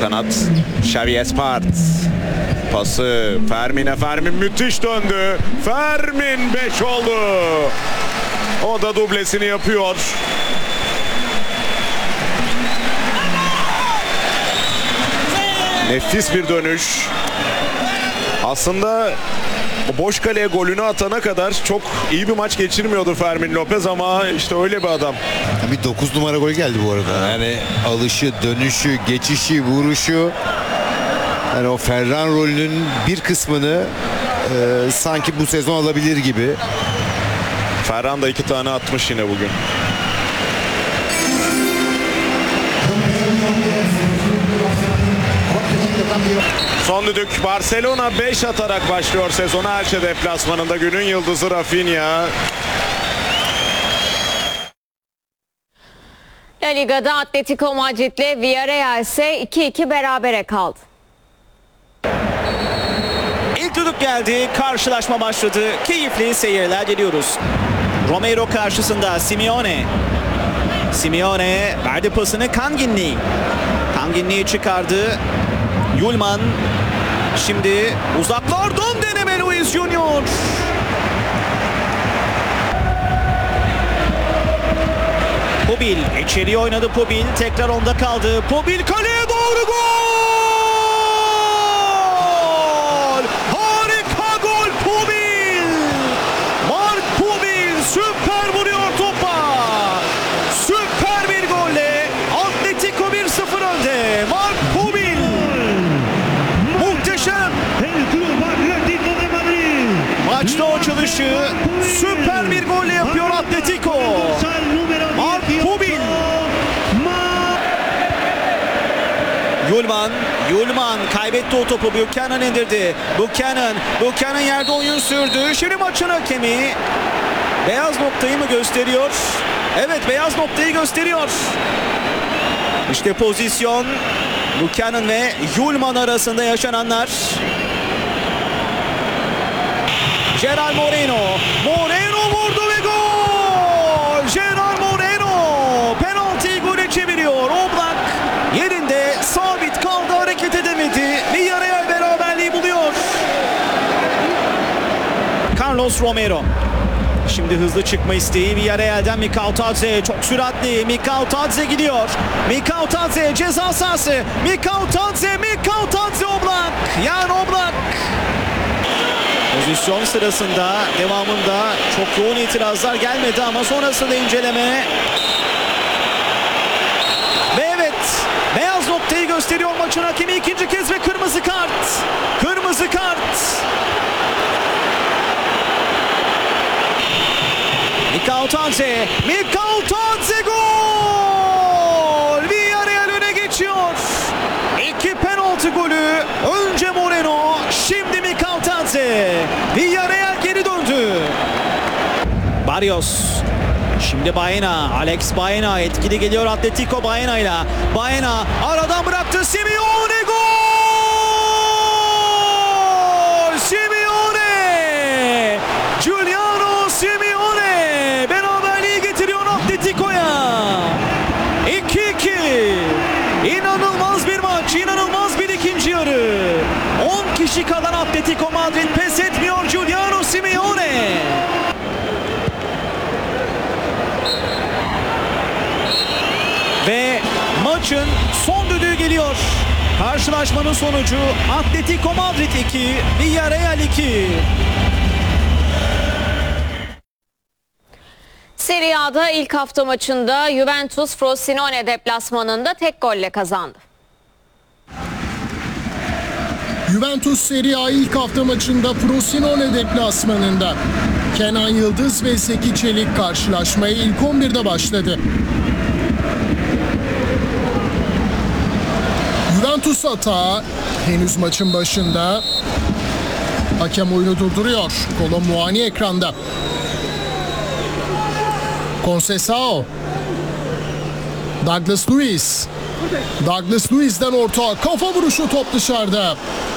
kanat Xavi Espartz. Pası Fermin'e, Fermin müthiş döndü. Fermin 5 oldu. O da dublesini yapıyor. Nefis bir dönüş. Aslında boş kaleye golünü atana kadar çok iyi bir maç geçirmiyordu Fermin Lopez ama işte öyle bir adam. Bir 9 numara gol geldi bu arada. Yani alışı, dönüşü, geçişi, vuruşu. Yani o Ferran rolünün bir kısmını sanki bu sezon alabilir gibi. Ferran da 2 tane atmış yine bugün. Son düdük. Barcelona 5 atarak başlıyor sezona. Elche deplasmanında günün yıldızı Rafinha. La Liga'da Atletico Madrid'le Villarreal ise 2-2 berabere kaldı. İlk düdük geldi. Karşılaşma başladı. Keyifli seyirler diliyoruz. Romero karşısında Simeone. Simeone verdi pasını Kanginli. Kanginli'yi çıkardı. Yulman. Şimdi uzaklardan deneme Luis Junior. Pobil içeriye oynadı Pobil. Tekrar onda kaldı. Pobil kaleye doğru gol! Harika gol Pobil! Mark Pobil süper vuruyor topa. Süper bir golle Atletico 1-0 önde. Mark Pobil. Muhteşem. Maçta o çalışı süper bir golle yapıyor Atletico. Mark Pobil. Yulman kaybetti o topu. Buchanan indirdi. Buchanan yerde oyun sürdü. Şimdi maçın hakemi beyaz noktayı mı gösteriyor? Evet, beyaz noktayı gösteriyor. İşte pozisyon Buchanan ve Yulman arasında yaşananlar. Gerard Moreno vurdu ve gol! Gerard Moreno penaltıyı gole çeviriyor. Oblak yerinde sabit kaldı, hareket edemedi. Villarreal beraberliği buluyor. Carlos Romero. Şimdi hızlı çıkma isteği Villarreal'den Mikal Tadze. Çok süratli. Mikal Tadze gidiyor. Mikal Tadze ceza sahası. Mikal Tadze Oblak. Yan Oblak. Pozisyon sırasında devamında çok yoğun itirazlar gelmedi ama sonrasında inceleme. Ve evet, beyaz noktayı gösteriyor maçın hakemi ikinci kez ve kırmızı kart. Kırmızı kart. Mikal Tadze gol! Villarreal öne geçiyor. 2 penaltı golü. Önce Moreno, şimdi Mikal Tadze. Villarreal geri döndü. Barrios. Şimdi Baena. Alex Baena etkili geliyor Atletico Baena'yla. Baena aradan bıraktı. Simeone gol! Simeone! Giuliano Simeone beraberliği getiriyor Atletico'ya. 2-2. İnanılmaz bir maç, inanılmaz bir ikinci yarı. 10 kişi kalan Atletico Madrid pes etmiyor. Giuliano Simeone. Ve maçın son düdüğü geliyor. Karşılaşmanın sonucu Atletico Madrid 2, Villarreal 2. Serie A'da ilk hafta maçında Juventus Frosinone deplasmanında tek golle kazandı. Juventus Serie A ilk hafta maçında Frosinone deplasmanında. Kenan Yıldız ve Zeki Çelik karşılaşmaya ilk 11'de başladı. Juventus hata henüz maçın başında. Hakem oyunu durduruyor. Kolo Muani ekranda. Conceição. Douglas Luiz. Douglas Luiz'den orta, kafa vuruşu, top dışarıda.